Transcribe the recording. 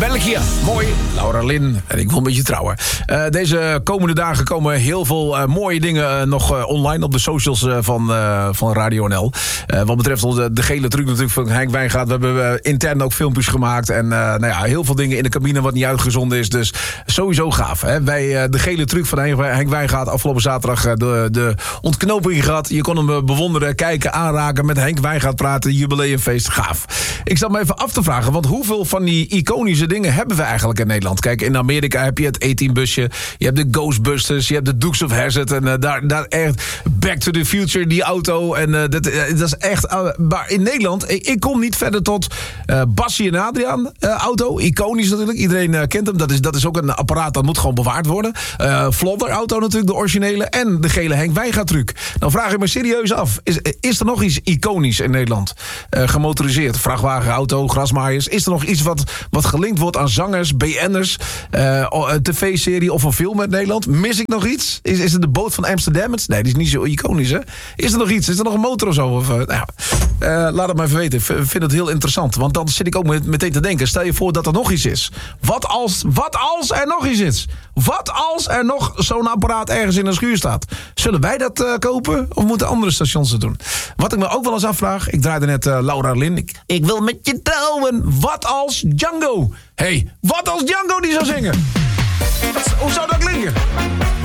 België. Mooi. Laura Lynn. En ik wil een beetje trouwen. Deze komende dagen komen heel veel mooie dingen nog online op de socials van Radio NL. Wat betreft de gele truc natuurlijk van Henk Wijngaard. We hebben intern ook filmpjes gemaakt. En heel veel dingen in de cabine wat niet uitgezonden is. Dus sowieso gaaf. Hè? Bij de gele truc van Henk Wijngaard afgelopen zaterdag de ontknoping gehad. Je kon hem bewonderen, kijken, aanraken, met Henk Wijngaard praten. Jubileumfeest. Gaaf. Ik zat me even af te vragen, want hoeveel van die iconische dingen hebben we eigenlijk in Nederland? Kijk, in Amerika heb je het A-Team-busje, je hebt de Ghostbusters, je hebt de Dukes of Hazzard en daar echt Back to the Future, die auto. En dat is echt... maar in Nederland, ik kom niet verder tot Bassie en Adriaan auto. Iconisch natuurlijk, iedereen kent hem. Dat is ook een apparaat, dat moet gewoon bewaard worden. Vlodder auto natuurlijk, de originele. En de gele Henk Wijngaard truc. Dan vraag ik me serieus af, is er nog iets iconisch in Nederland? Gemotoriseerd, vrachtwagenauto, grasmaaiers. Is er nog iets wat gelinkt wordt aan zangers, BN'ers, een tv-serie of een film uit Nederland? Mis ik nog iets? Is het de boot van Amsterdam? Nee, die is niet zo iconisch, hè? Is er nog iets? Is er nog een motor of zo? Laat het maar even weten. Ik vind het heel interessant. Want dan zit ik ook meteen te denken. Stel je voor dat er nog iets is. Wat als er nog iets is? Wat als er nog zo'n apparaat ergens in een schuur staat? Zullen wij dat kopen? Of moeten andere stations het doen? Wat ik me ook wel eens afvraag. Ik draaide net Laura Lynn. Ik wil met je trouwen. Wat als Django? Hey, wat als Django die zou zingen? Hoe zou dat klinken?